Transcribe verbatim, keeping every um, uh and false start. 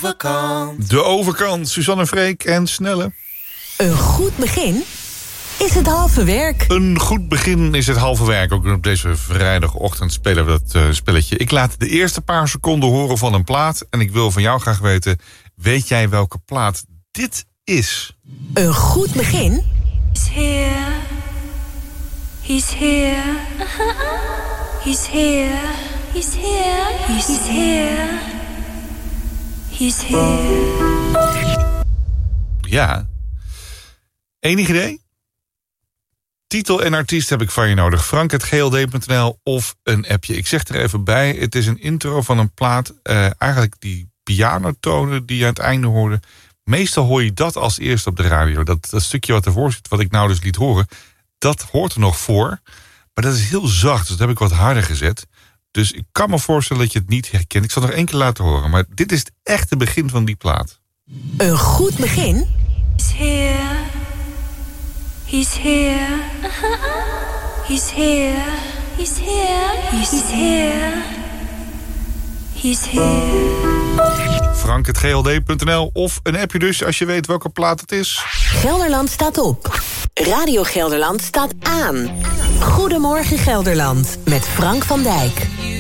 overkant. De overkant, Suzanne Freek en Snelle. Een goed begin is het halve werk. Een goed begin is het halve werk. Ook op deze vrijdagochtend spelen we dat uh, spelletje. Ik laat de eerste paar seconden horen van een plaat. En ik wil van jou graag weten, weet jij welke plaat dit is? Een goed begin He's here. He's here. He's here. He's here. He's here. He's here. Ja. Enig idee? Titel en artiest heb ik van je nodig. frank het g l d punt n l of een appje. Ik zeg er even bij, het is een intro van een plaat. Uh, eigenlijk die pianotonen die je aan het einde hoorde. Meestal hoor je dat als eerste op de radio. Dat, dat stukje wat ervoor zit, wat ik nou dus liet horen, dat hoort er nog voor. Maar dat is heel zacht, dus dat heb ik wat harder gezet. Dus ik kan me voorstellen dat je het niet herkent. Ik zal nog één keer laten horen. Maar dit is het echte begin van die plaat. Een goed begin He's here. He's here. He's here. He's here. He's here. He's here. frank het g l d punt n l of een appje dus als je weet welke plaat het is. Gelderland staat op. Radio Gelderland staat aan. Goedemorgen Gelderland met Frank van Dijk.